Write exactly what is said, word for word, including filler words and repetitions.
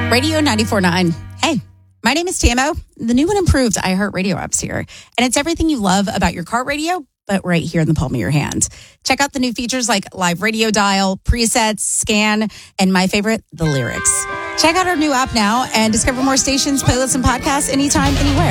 Radio ninety-four point nine. Hey, my name is Tamo. The new and improved iHeartRadio app's here. And it's everything you love about your car radio, but right here in the palm of your hand. Check out the new features like live radio dial, presets, scan, and my favorite, the lyrics. Check out our new app now and discover more stations, playlists, and podcasts anytime, anywhere.